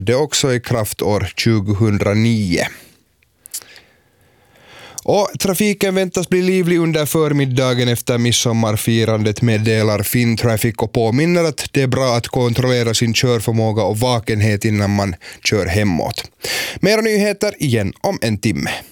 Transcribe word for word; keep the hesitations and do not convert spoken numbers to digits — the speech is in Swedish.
Det är också i kraft år tjugohundranio. Och trafiken väntas bli livlig under förmiddagen efter midsommarfirandet, meddelar Fintraffic och påminner att det är bra att kontrollera sin körförmåga och vakenhet innan man kör hemåt. Mera nyheter igen om en timme.